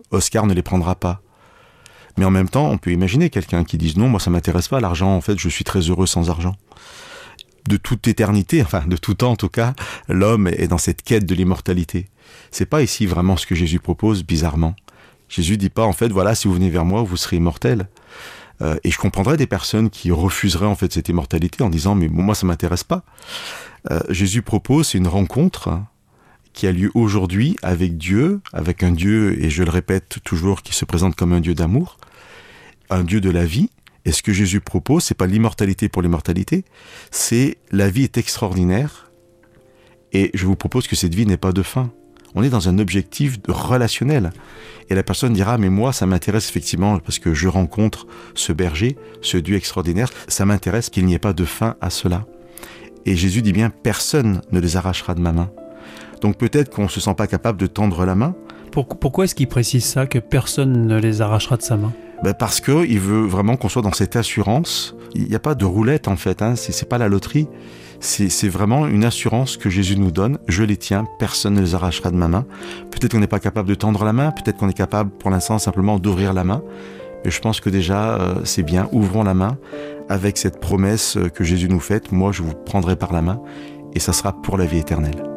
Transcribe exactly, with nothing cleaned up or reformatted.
Oscar ne les prendra pas. Mais en même temps, on peut imaginer quelqu'un qui dise non, moi ça m'intéresse pas l'argent, en fait je suis très heureux sans argent. De toute éternité, enfin de tout temps en tout cas, l'homme est dans cette quête de l'immortalité. C'est pas ici vraiment ce que Jésus propose, bizarrement. Jésus dit pas en fait voilà, si vous venez vers moi, vous serez immortel. Euh, et je comprendrais des personnes qui refuseraient en fait cette immortalité en disant mais bon, moi ça m'intéresse pas. Euh, Jésus propose c'est une rencontre qui a lieu aujourd'hui avec Dieu, avec un Dieu, et je le répète toujours, qui se présente comme un Dieu d'amour, un Dieu de la vie. Et ce que Jésus propose, c'est pas l'immortalité pour l'immortalité, c'est la vie est extraordinaire, et je vous propose que cette vie n'ait pas de fin. On est dans un objectif relationnel. Et la personne dira, mais moi, ça m'intéresse effectivement, parce que je rencontre ce berger, ce Dieu extraordinaire, ça m'intéresse qu'il n'y ait pas de fin à cela. Et Jésus dit bien, personne ne les arrachera de ma main. Donc peut-être qu'on ne se sent pas capable de tendre la main. Pourquoi est-ce qu'il précise ça, que personne ne les arrachera de sa main ? Ben parce qu'il veut vraiment qu'on soit dans cette assurance. Il n'y a pas de roulette en fait, hein. c'est, c'est pas la loterie. C'est, c'est vraiment une assurance que Jésus nous donne. Je les tiens, personne ne les arrachera de ma main. Peut-être qu'on n'est pas capable de tendre la main, peut-être qu'on est capable pour l'instant simplement d'ouvrir la main. Mais je pense que déjà euh, c'est bien, ouvrons la main avec cette promesse que Jésus nous fait. Moi je vous prendrai par la main et ça sera pour la vie éternelle.